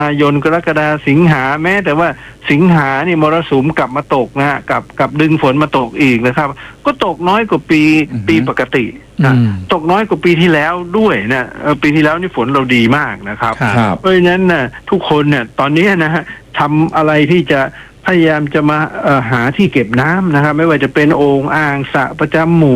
ายนกรกฎาสิงหาแม้แต่ว่าสิงหานี่มรสุมกลับมาตกนะฮะกับดึงฝนมาตกอีกนะครับก็ตกน้อยกว่าปีปกตินะตกน้อยกว่าปีที่แล้วด้วยนะปีที่แล้วนี่ฝนเราดีมากนะครับเพราะฉะนั้นนะทุกคนเนี่ยตอนนี้นะฮะทำอะไรที่จะพยายามจะมาหาที่เก็บน้ำนะครับไม่ว่าจะเป็นโอ่งอ่างสระประจำหมู่